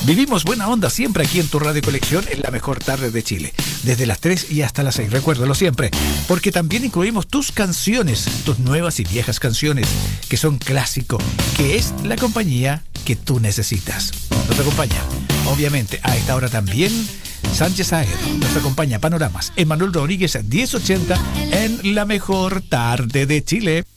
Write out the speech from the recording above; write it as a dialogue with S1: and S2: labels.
S1: Vivimos buena onda siempre aquí en tu Radio Colección, en la mejor tarde de Chile. Desde las 3 y hasta las 6, recuérdalo siempre. Porque también incluimos tus canciones, tus nuevas y viejas canciones, que son clásico, que es la compañía que tú necesitas. Nos acompaña, obviamente, a esta hora también Sánchez Aedo. Nos acompaña Panoramas, Emanuel Rodríguez 1080 en la mejor tarde de Chile.